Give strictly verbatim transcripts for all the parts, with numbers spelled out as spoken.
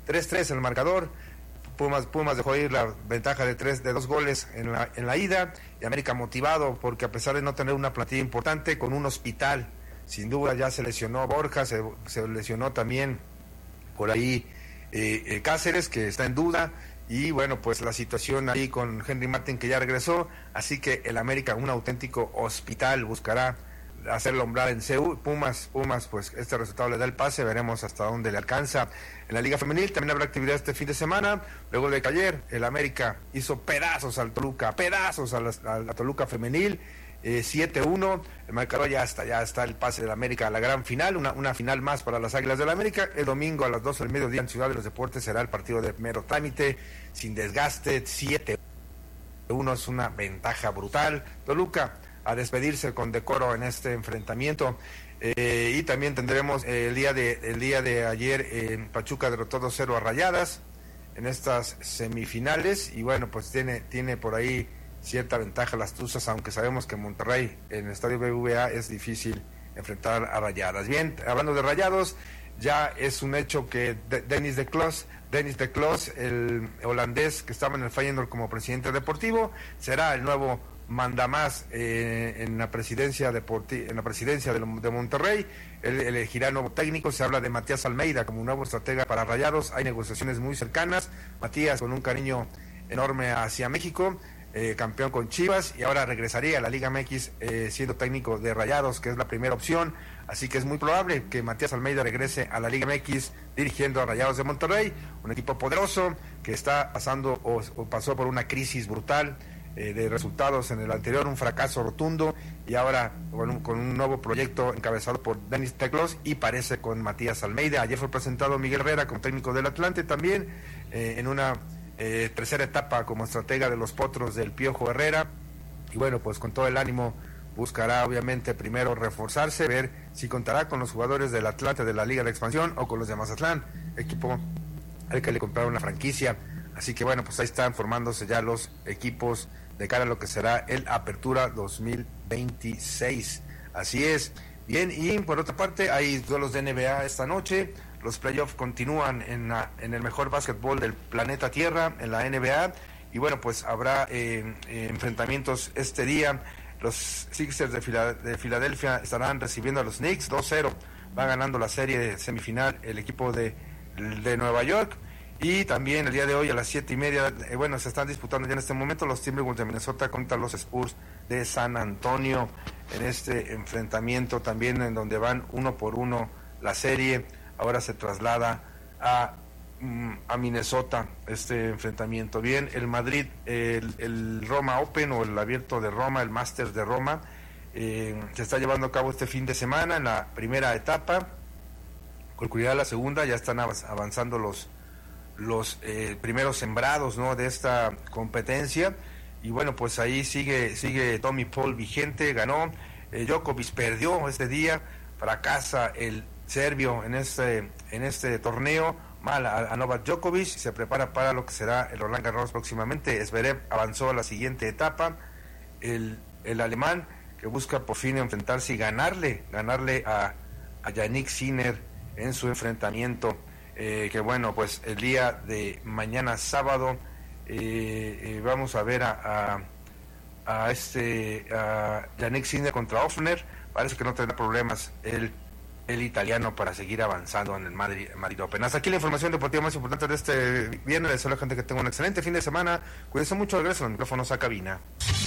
tres tres el marcador. Pumas, Pumas dejó ir la ventaja de tres, de dos goles en la, en la ida, y América motivado porque a pesar de no tener una plantilla importante, con un hospital, sin duda ya se lesionó Borja, se, se lesionó también por ahí eh, eh, Cáceres, que está en duda, y bueno, pues la situación ahí con Henry Martin, que ya regresó, así que el América, un auténtico hospital, buscará hacerlo hombrar en C U. Pumas, Pumas, pues este resultado le da el pase, veremos hasta dónde le alcanza. En la Liga Femenil también habrá actividad este fin de semana, luego de que ayer el América hizo pedazos al Toluca, pedazos a la, a la Toluca Femenil, eh, siete uno, el marcador ya está, ya está el pase del América a la gran final, una, una final más para las Águilas del América. El domingo a las doce del mediodía en Ciudad de los Deportes será el partido de mero trámite, sin desgaste, siete uno es una ventaja brutal. Toluca a despedirse con decoro en este enfrentamiento. Eh, y también tendremos eh, el día de el día de ayer en eh, Pachuca derrotó dos cero a Rayadas en estas semifinales, y bueno, pues tiene tiene por ahí cierta ventaja las Tuzas, aunque sabemos que en Monterrey, en el estadio B B V A, es difícil enfrentar a Rayadas. Bien, hablando de Rayados, ya es un hecho que de, Dennis de Clos, Dennis de Clos, el holandés que estaba en el Feyenoord como presidente deportivo, será el nuevo mandamás eh, en la presidencia deporti- en la presidencia de, de Monterrey. Él elegirá nuevo técnico. Se habla de Matías Almeida como nuevo estratega para Rayados. Hay negociaciones muy cercanas. Matías con un cariño enorme hacia México, eh, campeón con Chivas, y ahora regresaría a la Liga M X eh, siendo técnico de Rayados, que es la primera opción. Así que es muy probable que Matías Almeida regrese a la Liga M X dirigiendo a Rayados de Monterrey, un equipo poderoso que está pasando o, o pasó por una crisis brutal Eh, de resultados en el anterior, un fracaso rotundo, y ahora con un, con un nuevo proyecto encabezado por Denis Teclos, y parece con Matías Almeida. Ayer fue presentado Miguel Herrera como técnico del Atlante también, eh, en una eh, tercera etapa como estratega de los Potros del Piojo Herrera, y bueno, pues con todo el ánimo buscará obviamente primero reforzarse, ver si contará con los jugadores del Atlante de la Liga de Expansión o con los de Mazatlán, equipo al que le compraron una franquicia. Así que bueno, pues ahí están formándose ya los equipos de cara a lo que será el Apertura dos mil veintiséis. Así es. Bien, y por otra parte hay duelos de N B A esta noche. Los playoffs continúan en, la, en el mejor básquetbol del planeta Tierra, en la N B A. Y bueno, pues habrá eh, eh, enfrentamientos este día. Los Sixers de, Filad- de Filadelfia estarán recibiendo a los Knicks. dos cero va ganando la serie de semifinal el equipo de, de Nueva York. Y también el día de hoy a las siete y media, eh, bueno, se están disputando ya en este momento los Timberwolves de Minnesota contra los Spurs de San Antonio, en este enfrentamiento también en donde van uno por uno la serie. Ahora se traslada a, mm, a Minnesota este enfrentamiento. Bien, el Madrid, el, el Roma Open o el Abierto de Roma, el Masters de Roma, eh, se está llevando a cabo este fin de semana en la primera etapa. Concluirá la segunda, ya están avanzando los los eh, primeros sembrados, ¿no?, de esta competencia, y bueno, pues ahí sigue sigue Tommy Paul vigente, ganó, eh, Djokovic perdió este día, fracasa el serbio en este en este torneo, mal a, a Novak Djokovic, se prepara para lo que será el Roland Garros próximamente. Zverev avanzó a la siguiente etapa, el, el alemán que busca por fin enfrentarse y ganarle, ganarle a, a Yannick Sinner en su enfrentamiento. Eh, que bueno, pues el día de mañana sábado eh, eh, vamos a ver a, a, a este a Yannick Sinner contra Ofner. Parece que no tendrá problemas el, el italiano para seguir avanzando en el Madrid, Madrid Open. Hasta aquí la información deportiva más importante de este viernes. Les deseo a la gente que tenga un excelente fin de semana. Cuídense mucho, regreso a los micrófonos a cabina.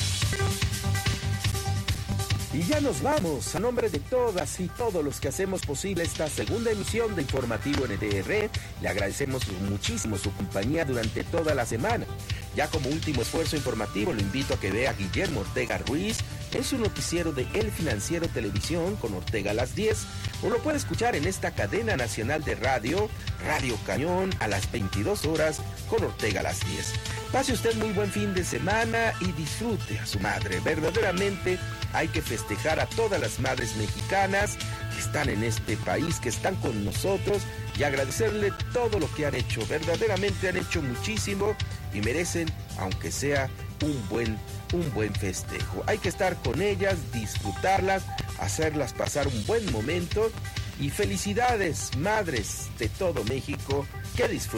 Y ya nos vamos. A nombre de todas y todos los que hacemos posible esta segunda emisión de Informativo N T R, le agradecemos muchísimo su compañía durante toda la semana. Ya como último esfuerzo informativo, lo invito a que vea a Guillermo Ortega Ruiz en su noticiero de El Financiero Televisión con Ortega a las diez, o lo puede escuchar en esta cadena nacional de radio, Radio Cañón, a las veintidós horas con Ortega a las diez. Pase usted muy buen fin de semana y disfrute a su madre. Verdaderamente hay que festejar a todas las madres mexicanas que están en este país, que están con nosotros, y agradecerle todo lo que han hecho. Verdaderamente han hecho muchísimo y merecen, aunque sea un buen, un buen festejo. Hay que estar con ellas, disfrutarlas, hacerlas pasar un buen momento, y felicidades, madres de todo México, que disfruten.